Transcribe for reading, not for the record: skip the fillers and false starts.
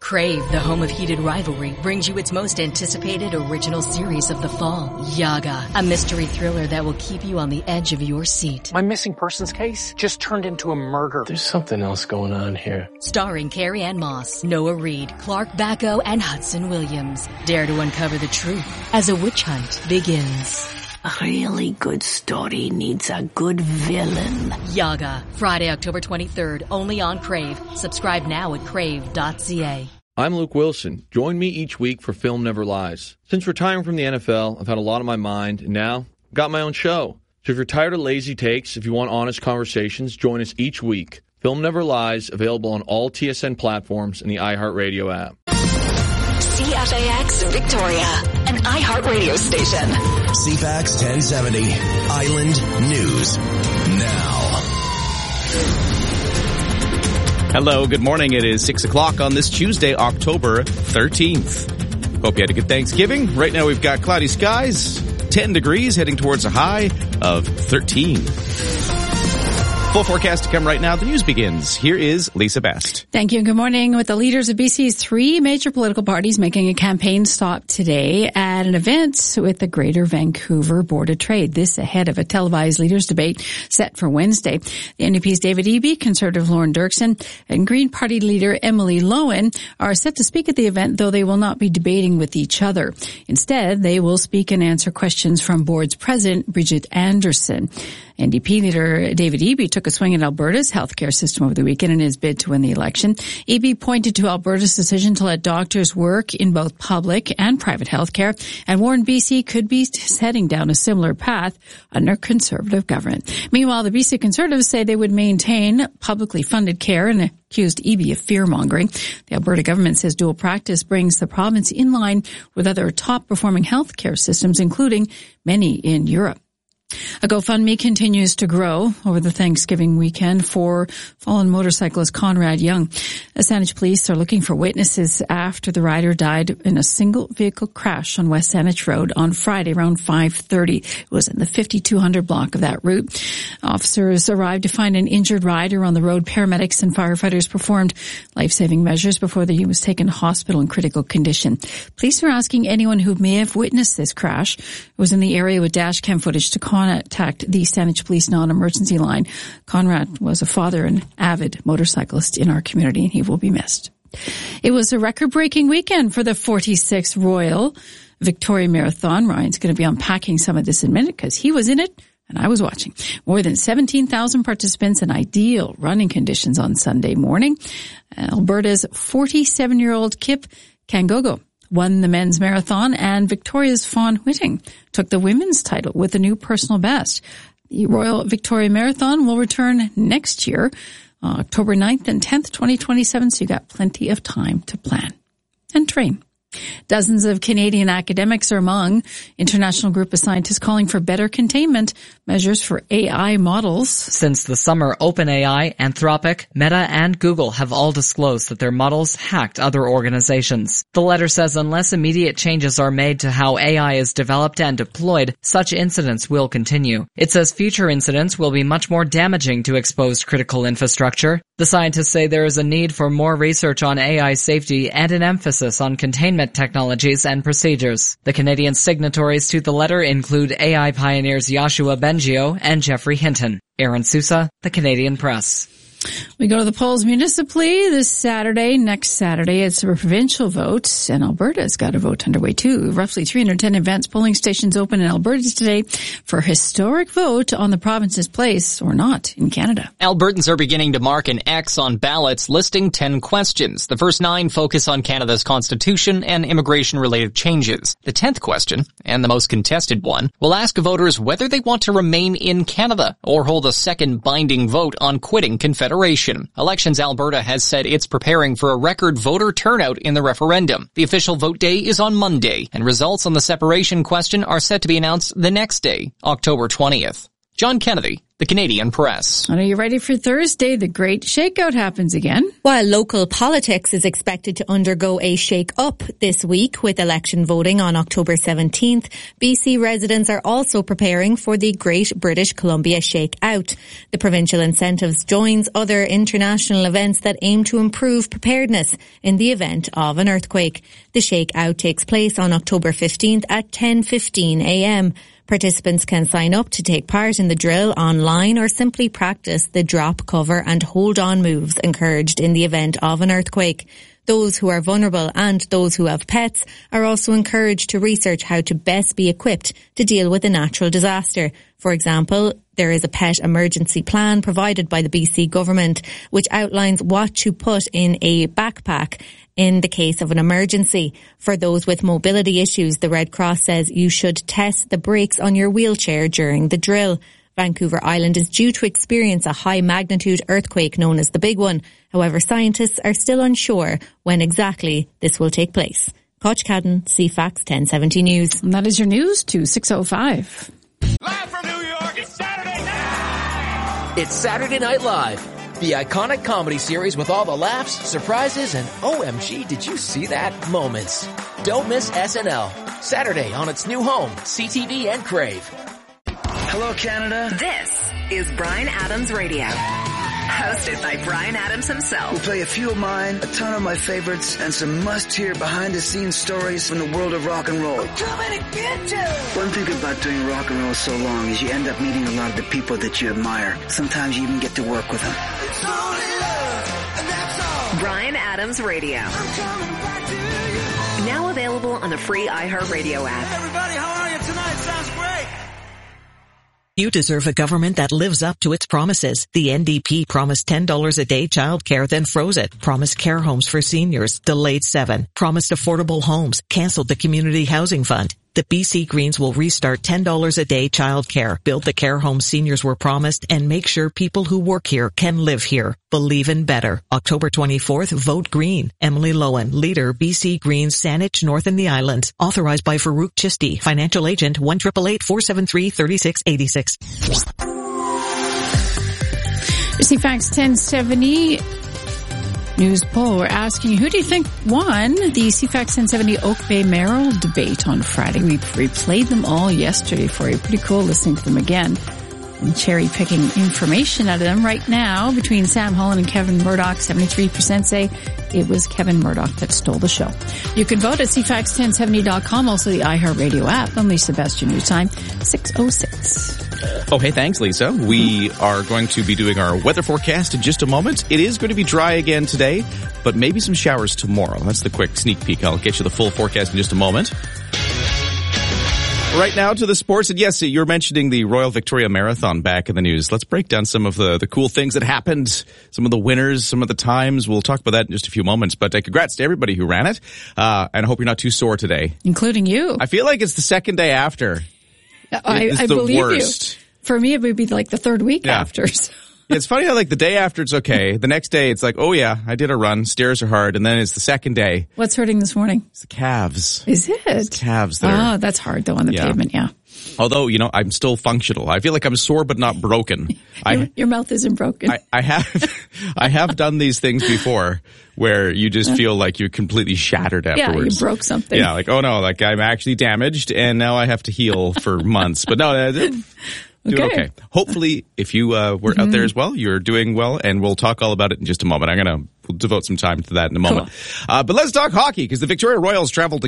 Crave, the home of heated rivalry, brings you its most anticipated original series of the fall, Yaga, a mystery thriller that will keep you on the edge of your seat. My missing persons case just turned into a murder. There's something else going on here. Starring Carrie-Ann Moss, Noah Reid, Clark Bacco, and Hudson Williams. Dare to uncover the truth as a witch hunt begins. A really good story needs a good villain. Yaga, Friday, October 23rd, only on Crave. Subscribe now at crave.ca. I'm Luke Wilson. Join me each week for Film Never Lies. Since retiring from the NFL, I've had a lot on my mind, and now I've got my own show. So if you're tired of lazy takes, if you want honest conversations, join us each week. Film Never Lies, available on all TSN platforms and the iHeartRadio app. CFAX Victoria, an iHeartRadio station. CFAX 1070, Island News Now. Hello, good morning. It is 6 o'clock on this Tuesday, October 13th. Hope you had a good Thanksgiving. Right now we've got cloudy skies, 10 degrees, heading towards a high of 13. Full forecast to come right now. The news begins. Here is Lisa Best. Thank you. Good morning. With the leaders of BC's three major political parties making a campaign stop today at an event with the Greater Vancouver Board of Trade. This ahead of a televised leaders debate set for Wednesday. The NDP's David Eby, Conservative Lauren Dirksen, and Green Party leader Emily Lowen are set to speak at the event, though they will not be debating with each other. Instead, they will speak and answer questions from Board's President, Bridget Anderson. NDP leader David Eby took a swing at Alberta's healthcare system over the weekend in his bid to win the election. Eby pointed to Alberta's decision to let doctors work in both public and private healthcare and warned BC could be heading down a similar path under Conservative government. Meanwhile, the BC Conservatives say they would maintain publicly funded care and accused Eby of fear-mongering. The Alberta government says dual practice brings the province in line with other top-performing healthcare systems, including many in Europe. A GoFundMe continues to grow over the Thanksgiving weekend for fallen motorcyclist Conrad Young. Saanich police are looking for witnesses after the rider died in a single vehicle crash on West Saanich Road on Friday around 5:30. It was in the 5200 block of that route. Officers arrived to find an injured rider on the road. Paramedics and firefighters performed life-saving measures before he was taken to hospital in critical condition. Police are asking anyone who may have witnessed this crash, who was in the area with dash cam footage, to contact the Saanich Police non-emergency line. Conrad was a father and avid motorcyclist in our community, and he will be missed. It was a record-breaking weekend for the 46th Royal Victoria Marathon. Ryan's going to be unpacking some of this in a minute because he was in it and I was watching. More than 17,000 participants in ideal running conditions on Sunday morning. Alberta's 47-year-old Kip Kangogo won the men's marathon, and Victoria's Fawn Whiting took the women's title with a new personal best. The Royal Victoria Marathon will return next year, October 9th and 10th, 2027, so you got plenty of time to plan and train. Dozens of Canadian academics are among international group of scientists calling for better containment measures for AI models. Since the summer, OpenAI, Anthropic, Meta, and Google have all disclosed that their models hacked other organizations. The letter says unless immediate changes are made to how AI is developed and deployed, such incidents will continue. It says future incidents will be much more damaging to exposed critical infrastructure. The scientists say there is a need for more research on AI safety and an emphasis on containment technologies and procedures. The Canadian signatories to the letter include AI pioneers Yoshua Bengio and Jeffrey Hinton. Aaron Sousa, The Canadian Press. We go to the polls municipally this Saturday. Next Saturday, it's a provincial vote, and Alberta's got a vote underway too. Roughly 310 advanced polling stations open in Alberta today for a historic vote on the province's place or not in Canada. Albertans are beginning to mark an X on ballots listing 10 questions. The first 9 focus on Canada's constitution and immigration-related changes. The 10th question, and the most contested one, will ask voters whether they want to remain in Canada or hold a second binding vote on quitting Confederation. Elections Alberta has said it's preparing for a record voter turnout in the referendum. The official vote day is on Monday, and results on the separation question are set to be announced the next day, October 20th. John Kennedy, the Canadian Press. And are you ready for Thursday? The great shakeout happens again. While local politics is expected to undergo a shake-up this week with election voting on October 17th, BC residents are also preparing for the Great British Columbia Shakeout. The provincial incentives joins other international events that aim to improve preparedness in the event of an earthquake. The shakeout takes place on October 15th at 10:15 a.m. Participants can sign up to take part in the drill online or simply practice the drop, cover and hold on moves encouraged in the event of an earthquake. Those who are vulnerable and those who have pets are also encouraged to research how to best be equipped to deal with a natural disaster. For example, there is a pet emergency plan provided by the BC government which outlines what to put in a backpack in the case of an emergency. For those with mobility issues, the Red Cross says you should test the brakes on your wheelchair during the drill. Vancouver Island is due to experience a high-magnitude earthquake known as the Big One. However, scientists are still unsure when exactly this will take place. Koch Cadden, CFAX 1070 News. And that is your news to 6:05. Live from New York, it's Saturday Night! It's Saturday Night Live. The iconic comedy series with all the laughs, surprises, and OMG, did you see that moments. Don't miss SNL. Saturday on its new home, CTV and Crave. Hello, Canada. This is Bryan Adams Radio. Hosted by Bryan Adams himself. We'll play a few of mine, a ton of my favorites, and some must-hear behind-the-scenes stories from the world of rock and roll. We're coming to get you! One thing about doing rock and roll so long is you end up meeting a lot of the people that you admire. Sometimes you even get to work with them. It's only love, and that's all. Bryan Adams Radio. I'm coming back to you. Now available on the free iHeartRadio app. Hey everybody, how are you tonight? Sounds great. You deserve a government that lives up to its promises. The NDP promised $10 a day childcare, then froze it. Promised care homes for seniors, delayed 7. Promised affordable homes, canceled the community housing fund. The BC Greens will restart $10 a day childcare, build the care homes seniors were promised, and make sure people who work here can live here. Believe in better. October 24th, vote Green. Emily Lowen, leader, BC Greens, Saanich, North and the Islands. Authorized by Farouk Chisti. Financial agent 1-888-473-3686. CFAX 1070 News poll. We're asking you, who do you think won the CFAX 1070 Oak Bay Merrill debate on Friday? We replayed them all yesterday for you. Pretty cool listening to them again. I'm cherry-picking information out of them right now. Between Sam Holland and Kevin Murdoch, 73% say it was Kevin Murdoch that stole the show. You can vote at CFAX1070.com, also the iHeartRadio app. I'm Lisa Best, your news time, 6:06. Oh, hey, thanks, Lisa. We are going to be doing our weather forecast in just a moment. It is going to be dry again today, but maybe some showers tomorrow. That's the quick sneak peek. I'll get you the full forecast in just a moment. Right now to the sports. And yes, you're mentioning the Royal Victoria Marathon back in the news. Let's break down some of the cool things that happened, some of the winners, some of the times. We'll talk about that in just a few moments. But congrats to everybody who ran it. And I hope you're not too sore today. Including you. I feel like it's the second day after. I believe worst. You. For me, it would be like the third week after. So. Yeah, it's funny how like the day after it's okay. The next day it's like, oh yeah, I did a run. Stairs are hard. And then it's the second day. What's hurting this morning? It's the calves. Is it? It's the calves that are. Oh, that's hard though on the pavement, yeah. Although, I'm still functional. I feel like I'm sore but not broken. Your mouth isn't broken. I have done these things before where you just feel like you're completely shattered afterwards. Yeah, you broke something. Yeah, like, oh no, like I'm actually damaged and now I have to heal for months. But no, do it okay. Hopefully, if you were out there as well, you're doing well, and we'll talk all about it in just a moment. We'll devote some time to that in a moment. Cool. But let's talk hockey, because the Victoria Royals traveled